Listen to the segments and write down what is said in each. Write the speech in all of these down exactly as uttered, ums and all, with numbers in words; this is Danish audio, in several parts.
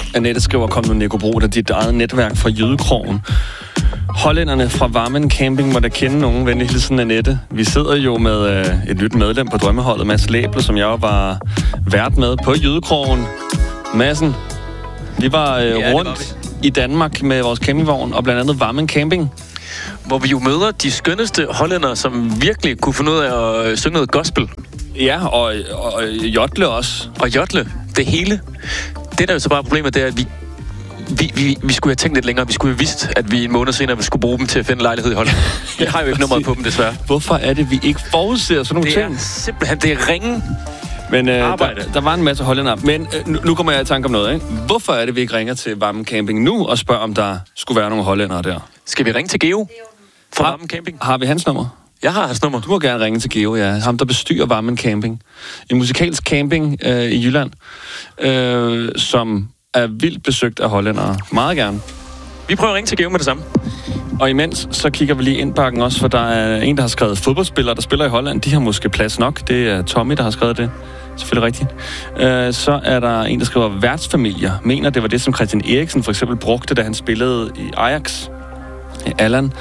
Annette skriver, kom nu Nico Bro, der er dit eget netværk fra Jydekrogen. Hollænderne fra Varmen Camping må da kende nogen, venlig hilsen Annette. Vi sidder jo med øh, et nyt medlem på drømmeholdet, Mads Læble, som jeg var vært med på Jydekrogen. Madsen, vi var øh, ja, rundt var vi. i Danmark med vores campingvogn, og blandt andet Varmen Camping. Hvor vi jo møder de skønneste hollændere, som virkelig kunne finde ud af at synge noget gospel. Ja, og, og jodle også. Og jodle, det hele. Det der er jo så bare problemet, det er, at vi Vi, vi, vi skulle have tænkt lidt længere. Vi skulle have vidst, at vi en måned senere skulle bruge dem til at finde lejlighed i Holland. Vi har jo ikke nummeret på dem, desværre. Hvorfor er det, vi ikke forudser sådan nogle det ting? Det er simpelthen, det er ringen. Men øh, der, der var en masse hollændere. Men øh, nu, nu kommer jeg i tanke om noget, ikke? Hvorfor er det, vi ikke ringer til Varmen Camping nu og spørger, om der skulle være nogle hollændere der? Skal vi ringe til Geo fra Varmen Camping? Har vi hans nummer? Jeg har hans nummer. Du må gerne ringe til Geo, ja. Ham, der bestyrer Varmen Camping. En musikalsk camping øh, i Jylland, øh, som er vildt besøgt af hollændere. Meget gerne. Vi prøver at ringe til Geo med det samme. Og imens, så kigger vi lige indbakken også, for der er en, der har skrevet fodboldspillere, der spiller i Holland. De har måske plads nok. Det er Tommy, der har skrevet det. Selvfølgelig rigtigt. Øh, så er der en, der skriver værtsfamilier. Mener, det var det, som Christian Eriksen for eksempel brugte, da han spillede i Ajax. Allan.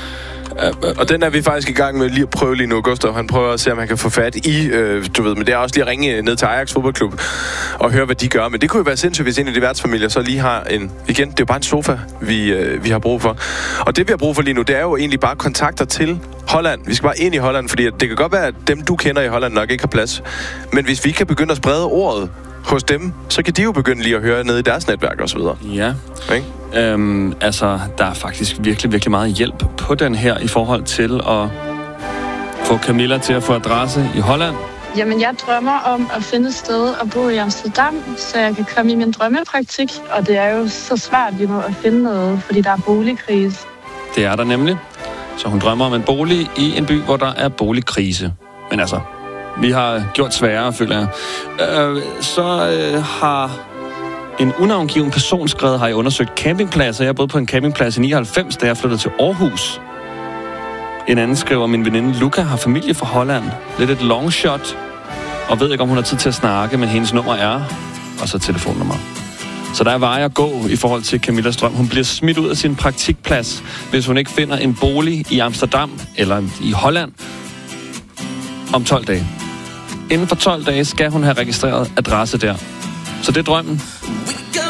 Og den er vi faktisk i gang med lige at prøve lige nu, Gustav. Han prøver at se, om han kan få fat i, øh, du ved, men det er også lige at ringe ned til Ajax fodboldklub og høre, hvad de gør. Men det kunne jo være sindssygt, hvis en af de værtsfamilier så lige har en, igen, det er jo bare en sofa, vi, øh, vi har brug for. Og det, vi har brug for lige nu, det er jo egentlig bare kontakter til Holland. Vi skal bare ind i Holland, fordi det kan godt være, at dem, du kender i Holland, nok ikke har plads. Men hvis vi kan begynde at sprede ordet hos dem, så kan de jo begynde lige at høre ned i deres netværk og så videre. Ja. Okay? Øhm, altså, der er faktisk virkelig, virkelig meget hjælp på den her i forhold til at få Camilla til at få adresse i Holland. Jamen, jeg drømmer om at finde et sted at bo i Amsterdam, så jeg kan komme i min drømmepraktik. Og det er jo så svært lige nu at finde noget, fordi der er boligkrise. Det er der nemlig. Så hun drømmer om en bolig i en by, hvor der er boligkrise. Men altså, vi har gjort sværere, føler jeg. Øh, så øh, har en unavngiven person skrevet, har jeg undersøgt campingpladser. Jeg har boet på en campingplads i nioghalvfems, da jeg flyttede til Aarhus. En anden skriver, min veninde Luca har familie fra Holland. Lidt et long shot. Og ved ikke, om hun har tid til at snakke, men hendes nummer er... Og så telefonnummer. Så der er veje at gå i forhold til Camillas drøm. Hun bliver smidt ud af sin praktikplads, hvis hun ikke finder en bolig i Amsterdam eller i Holland om tolv dage. Inden for tolv dage skal hun have registreret adresse der. Så det er drømmen.